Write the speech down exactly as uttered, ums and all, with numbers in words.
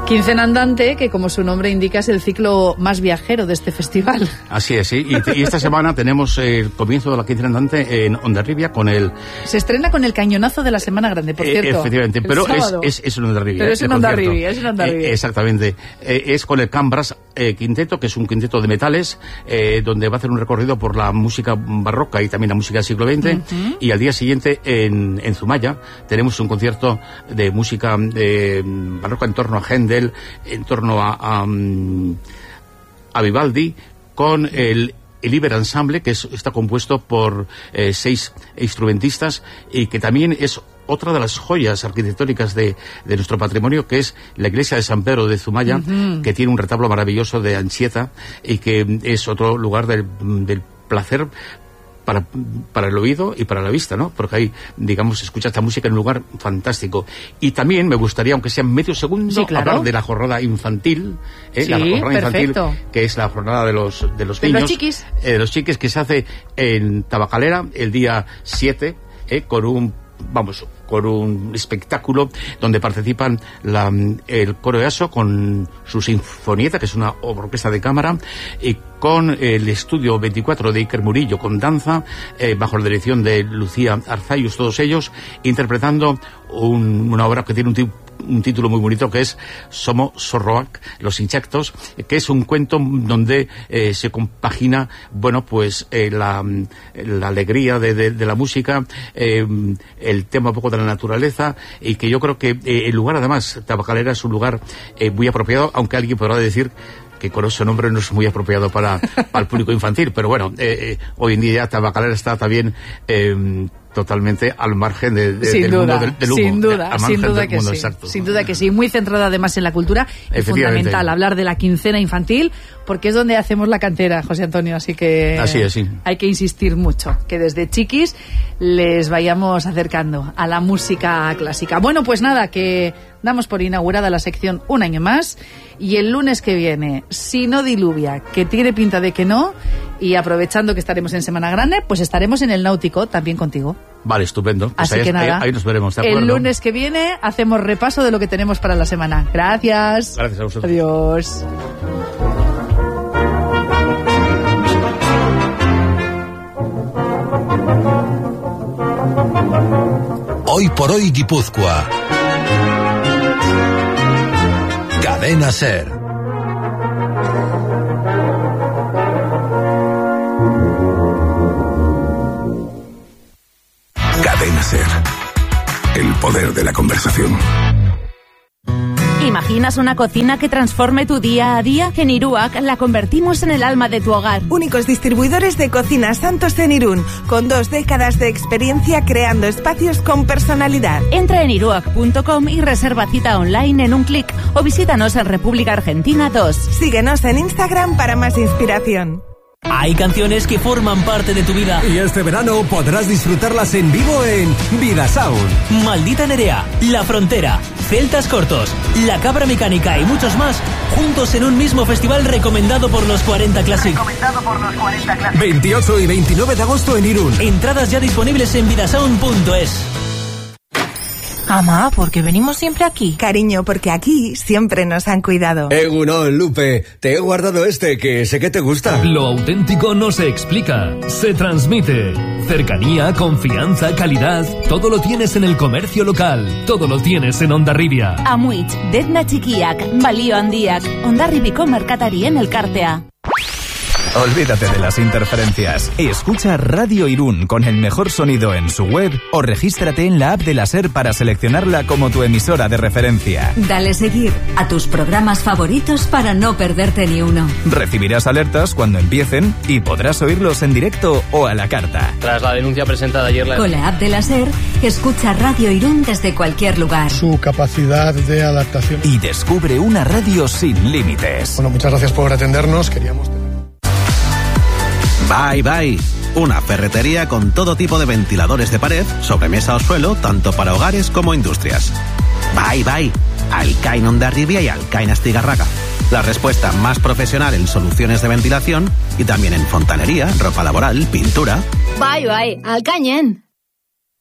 Quincena andante, que como su nombre indica es el ciclo más viajero de este festival. Así es, sí. Y, y esta semana tenemos el comienzo de la quincena andante en Hondarribia con el... Se estrena con el cañonazo de la Semana Grande, por cierto. Eh, efectivamente, pero es, es, es en Hondarribia. Pero es en Hondarribia, es en Hondarribia. Eh, exactamente. Eh, es con el Cambras eh, Quinteto, que es un quinteto de metales, eh, donde va a hacer un recorrido por la música barroca y también la música del siglo veinte. Uh-huh. Y al día siguiente, en, en Zumaya, tenemos un concierto de música eh, barroca en torno a Händel, en torno a, a, a Vivaldi, con el, el Iber Ensemble, que es, está compuesto por eh, seis instrumentistas y que también es otra de las joyas arquitectónicas de, de nuestro patrimonio, que es la iglesia de San Pedro de Zumaya, uh-huh. que tiene un retablo maravilloso de Anchieta y que es otro lugar del, del placer para, para el oído y para la vista, ¿no? Porque ahí, digamos, se escucha esta música en un lugar fantástico. Y también me gustaría, aunque sea medio segundo, sí, claro, hablar de la jornada infantil, ¿eh? Sí, la jornada perfecto. infantil, que es la jornada de los, de los de niños. los chiquis. Eh, de los chiquis, que se hace en Tabacalera el día siete, eh, con un vamos, con un espectáculo donde participan la, el coro de Aso con su sinfonieta, que es una orquesta de cámara, y con el estudio veinticuatro de Iker Murillo con danza, eh, bajo la dirección de Lucía Arzayus, todos ellos interpretando un, una obra que tiene un tipo un título muy bonito, que es Somo Sorroak, los insectos, que es un cuento donde eh, se compagina, bueno, pues eh, la, la alegría de, de, de la música, eh, el tema un poco de la naturaleza, y que yo creo que eh, el lugar, además, Tabacalera es un lugar eh, muy apropiado, aunque alguien podrá decir que con ese nombre no es muy apropiado para, para el público infantil, pero bueno, eh, eh, hoy en día Tabacalera está también eh, totalmente al margen de, de, sin del duda, mundo del, del humo. Sin duda, sin duda que mundo, sí. Exacto. Sin duda que sí. Muy centrada además en la cultura. Es fundamental hablar de la quincena infantil, porque es donde hacemos la cantera, José Antonio. Así que así es, sí. Hay que insistir mucho, que desde chiquis les vayamos acercando a la música clásica. Bueno, pues nada, que damos por inaugurada la sección un año más, y el lunes que viene, si no diluvia, que tiene pinta de que no, y aprovechando que estaremos en Semana Grande, pues estaremos en el Náutico también contigo. Vale, estupendo. Pues así ahí, que nada, ahí, ahí nos veremos, ¿de acuerdo? El lunes que viene hacemos repaso de lo que tenemos para la semana. Gracias. Gracias a vosotros. Adiós. Hoy por hoy Guipúzcoa. Cadena SER. Cadena SER. El poder de la conversación. ¿Imaginas una cocina que transforme tu día a día? En Iruak la convertimos en el alma de tu hogar. Únicos distribuidores de Cocina Santos en Irún, con dos décadas de experiencia creando espacios con personalidad. Entra en iruak punto com y reserva cita online en un clic, o visítanos en República Argentina dos. Síguenos en Instagram para más inspiración. Hay canciones que forman parte de tu vida. Y este verano podrás disfrutarlas en vivo en Vida Sound. Maldita Nerea, La Frontera, Celtas Cortos, La Cabra Mecánica y muchos más, juntos en un mismo festival recomendado por los cuarenta Classic. Recomendado por los cuarenta Classic. veintiocho y veintinueve de agosto en Irún. Entradas ya disponibles en vidasound punto es. Ama, ¿por qué venimos siempre aquí? Cariño, porque aquí siempre nos han cuidado. Egunon, Lupe, te he guardado este, que sé que te gusta. Lo auténtico no se explica, se transmite. Cercanía, confianza, calidad, todo lo tienes en el comercio local, todo lo tienes en Hondarribia. Amuich, Detna Txikiak, Balio Handiak, Hondarribiko merkatarien elkartea. Olvídate de las interferencias. Escucha Radio Irún con el mejor sonido en su web o regístrate en la app de la SER para seleccionarla como tu emisora de referencia. Dale seguir a tus programas favoritos para no perderte ni uno. Recibirás alertas cuando empiecen y podrás oírlos en directo o a la carta. Tras la denuncia presentada ayer... La... Con la app de la SER, escucha Radio Irún desde cualquier lugar. Su capacidad de adaptación. Y descubre una radio sin límites. Bueno, muchas gracias por atendernos. Queríamos... Bye Bye, una ferretería con todo tipo de ventiladores de pared, sobremesa o suelo, tanto para hogares como industrias. Bye Bye, Alcain Hondarribia y Alcain Astigarraga. La respuesta más profesional en soluciones de ventilación y también en fontanería, ropa laboral, pintura. Bye Bye, Alcañen.